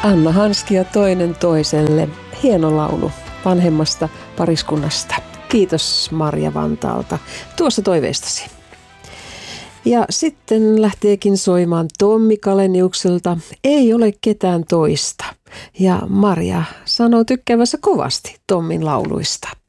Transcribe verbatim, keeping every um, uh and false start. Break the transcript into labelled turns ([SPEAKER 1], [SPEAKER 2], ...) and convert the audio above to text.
[SPEAKER 1] Anna Hanskia toinen toiselle. Hieno laulu vanhemmasta pariskunnasta. Kiitos Marja Vantaalta tuosta toiveestasi. Ja sitten lähteekin soimaan Tommi Kaleniukselta Ei ole ketään toista. Ja Marja sanoo tykkäävänsä kovasti Tommin lauluista.